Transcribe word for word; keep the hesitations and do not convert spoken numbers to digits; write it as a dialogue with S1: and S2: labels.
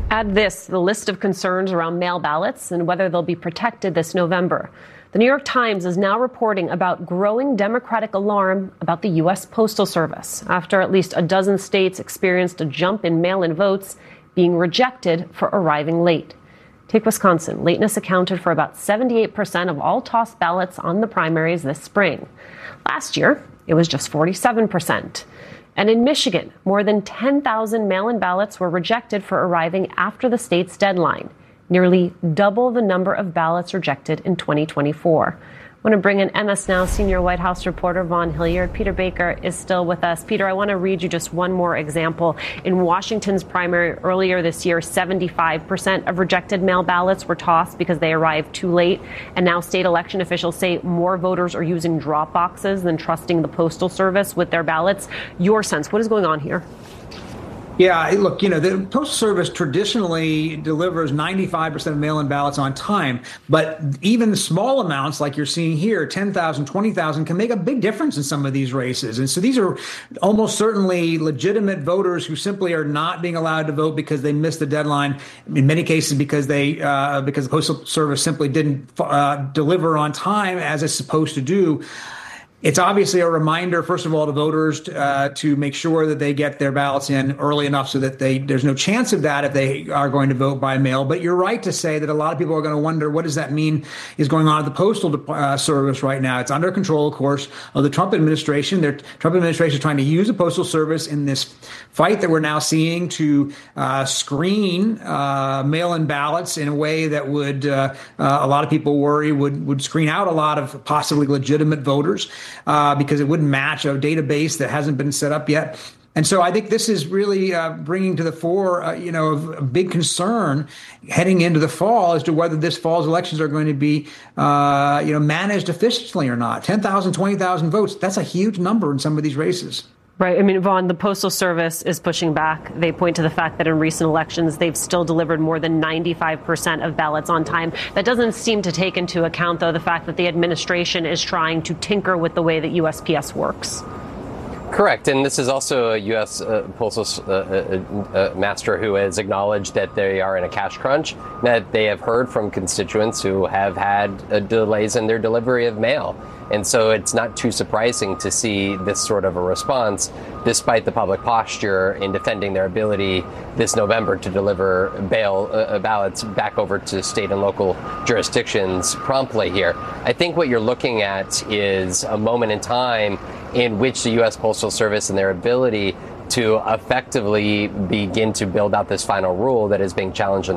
S1: Add this to the list of concerns around mail ballots and whether they'll be protected this November. The New York Times is now reporting about growing Democratic alarm about the U S. Postal Service after at least a dozen states experienced a jump in mail-in votes being rejected for arriving late. Take Wisconsin. Lateness accounted for about seventy-eight percent of all tossed ballots on the primaries this spring. Last year, it was just forty-seven percent. And in Michigan, more than ten thousand mail-in ballots were rejected for arriving after the state's deadline, nearly double the number of ballots rejected in twenty twenty-four. I want to bring in M S Now senior White House reporter Vaughn Hilliard. Peter Baker is still with us. Peter, I want to read you just one more example. In Washington's primary earlier this year, seventy-five percent of rejected mail ballots were tossed because they arrived too late. And now state election officials say more voters are using drop boxes than trusting the Postal Service with their ballots. Your sense, what is going on here?
S2: Yeah, look, you know, the Postal Service traditionally delivers ninety-five percent of mail-in ballots on time, but even small amounts like you're seeing here, ten thousand, twenty thousand, can make a big difference in some of these races. And so these are almost certainly legitimate voters who simply are not being allowed to vote because they missed the deadline, in many cases because they uh, because the Postal Service simply didn't uh, deliver on time as it's supposed to do. It's obviously a reminder, first of all, to voters uh, to make sure that they get their ballots in early enough so that they there's no chance of that if they are going to vote by mail. But you're right to say that a lot of people are going to wonder, what does that mean is going on at the Postal uh, Service right now? It's under control, of course, of the Trump administration. The Trump administration is trying to use the Postal Service in this fight that we're now seeing to uh, screen uh, mail-in ballots in a way that would, uh, uh, a lot of people worry, would, would screen out a lot of possibly legitimate voters. Uh, because it wouldn't match a database that hasn't been set up yet. And so I think this is really uh, bringing to the fore, uh, you know, a big concern heading into the fall as to whether this fall's elections are going to be, uh, you know, managed efficiently or not. ten thousand, twenty thousand votes, that's a huge number in some of these races.
S1: Right. I mean, Vaughn, the Postal Service is pushing back. They point to the fact that in recent elections, they've still delivered more than ninety-five percent of ballots on time. That doesn't seem to take into account, though, the fact that the administration is trying to tinker with the way that U S P S works.
S3: Correct. And this is also a U S uh, postal uh, uh, uh, master who has acknowledged that they are in a cash crunch, that they have heard from constituents who have had uh, delays in their delivery of mail. And so it's not too surprising to see this sort of a response, despite the public posture in defending their ability this November to deliver bail uh, ballots back over to state and local jurisdictions promptly here. I think what you're looking at is a moment in time in which the U S. Postal Service and their ability to effectively begin to build out this final rule that is being challenged in